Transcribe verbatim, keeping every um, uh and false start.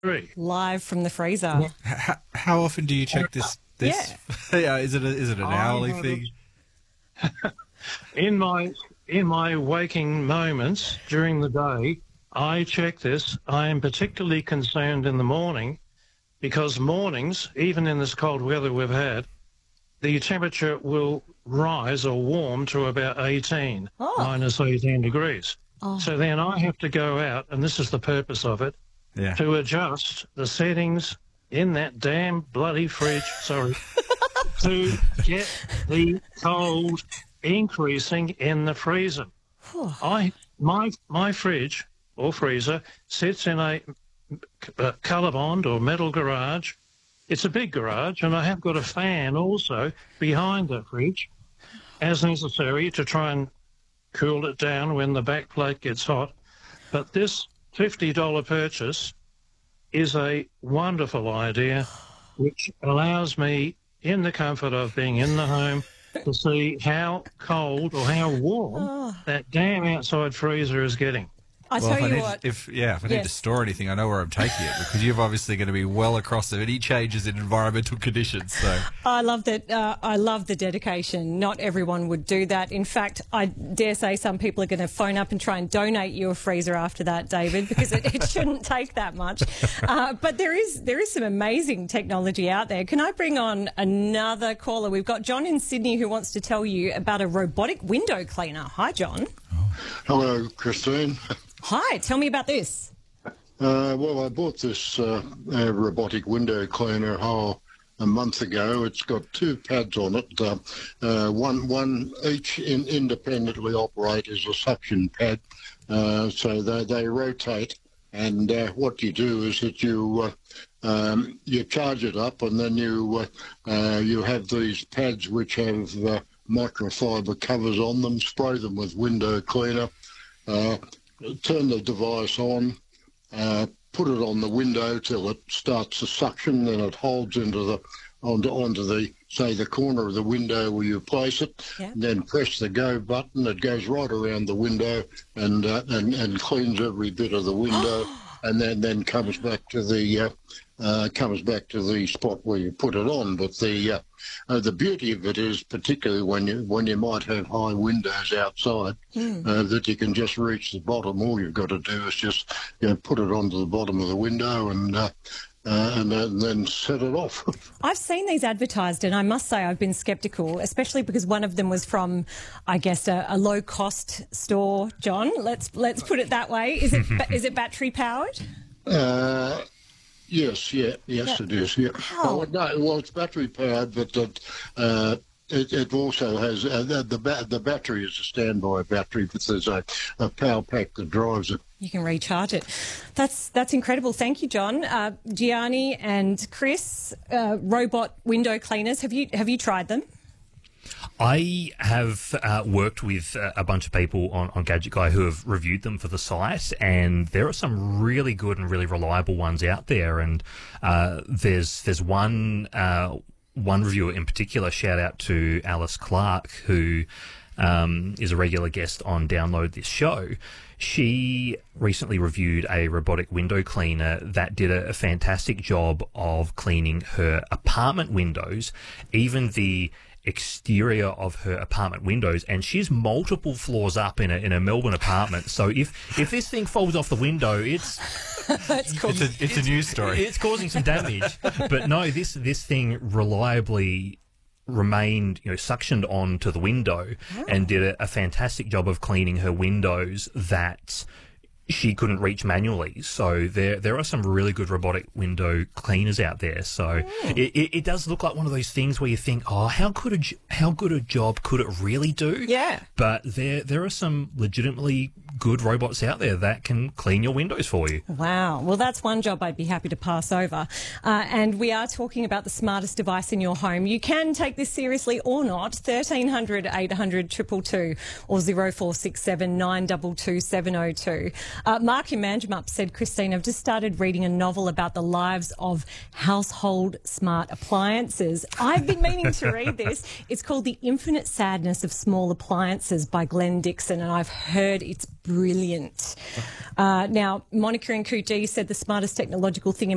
Three. Live from the freezer. How, how often do you check this? This yeah. yeah, is it a, is it an hourly thing? In my in my waking moments during the day, I check this. I am particularly concerned in the morning because mornings, even in this cold weather we've had, the temperature will rise or warm to about eighteen, oh. minus eighteen degrees. Oh. So then I have to go out, and this is the purpose of it, yeah. to adjust the settings in that damn bloody fridge, sorry, to get the cold increasing in the freezer. I my my fridge or freezer sits in a, a Colorbond or metal garage. It's a big garage, and I have got a fan also behind the fridge, as necessary to try and cool it down when the back plate gets hot. But this fifty dollar purchase is a wonderful idea, which allows me, in the comfort of being in the home, to see how cold or how warm oh. that damn outside freezer is getting. I well, tell if I you need, what. If, yeah, if I need yes. to store anything, I know where I'm taking it, because you're obviously going to be well across any changes in environmental conditions. So I love that. Uh, I love the dedication. Not everyone would do that. In fact, I dare say some people are going to phone up and try and donate you a freezer after that, David, because it, it shouldn't take that much. Uh, but there is there is some amazing technology out there. Can I bring on another caller? We've got John in Sydney who wants to tell you about a robotic window cleaner. Hi, John. Hello, Christine. Hi, tell me about this. Uh, well, I bought this uh, uh, robotic window cleaner oh, a month ago. It's got two pads on it. Uh, uh, one, one each in, independently operate as a suction pad, uh, so they, they rotate. And uh, what you do is that you uh, um, you charge it up, and then you uh, uh, you have these pads which have uh, microfiber covers on them. Spray them with window cleaner. Uh, turn the device on, uh, put it on the window till it starts to suction, then it holds into the onto onto the say the corner of the window where you place it. Yeah. And then press the go button. It goes right around the window and uh, and and cleans every bit of the window, and then then comes back to the uh, uh, comes back to the spot where you put it on. But the uh, uh, the beauty of it is, particularly when you when you might have high windows outside, mm. uh, that you can just reach the bottom. All you've got to do is just you know, put it onto the bottom of the window and. Uh, Uh, and, then, and then set it off. I've seen these advertised, and I must say I've been sceptical, especially because one of them was from, I guess, a, a low-cost store. John, let's let's put it that way. Is it is it battery powered? Uh, yes, yeah, yes, yeah. It is. Yeah. Oh. Oh, no, well, it's battery powered, but it, uh, it, it also has uh, the the, ba- the battery is a standby battery, but there's a, a power pack that drives it. You can recharge it. That's that's incredible. Thank you, John. Uh, Gianni and Chris, uh, robot window cleaners. Have you have you tried them? I have uh, worked with uh, a bunch of people on, on Gadget Guy who have reviewed them for the site, and there are some really good and really reliable ones out there. And uh, there's there's one uh, one reviewer in particular. Shout out to Alice Clark, who um, is a regular guest on Download This Show. She recently reviewed a robotic window cleaner that did a, a fantastic job of cleaning her apartment windows, even the exterior of her apartment windows, and she's multiple floors up in a in a Melbourne apartment. So if if this thing falls off the window, it's That's cool. it's, a, it's, it's a news story. It's causing some damage. But no, this this thing reliably remained, you know, suctioned onto the window oh. and did a, a fantastic job of cleaning her windows that she couldn't reach manually. So there there are some really good robotic window cleaners out there. So oh. it, it, it does look like one of those things where you think, oh, how good a how good a job could it really do? Yeah. But there there are some legitimately good robots out there that can clean your windows for you. Wow. Well, that's one job I'd be happy to pass over. Uh, and we are talking about the smartest device in your home. You can take this seriously or not. thirteen hundred, eight hundred, two two two or zero four six seven, nine two two, seven zero two. Uh, Mark in Manjimup said, Christine, I've just started reading a novel about the lives of household smart appliances. I've been meaning to read this. It's called The Infinite Sadness of Small Appliances by Glenn Dixon, and I've heard it's brilliant. Uh, now, Monica in Coogee said the smartest technological thing in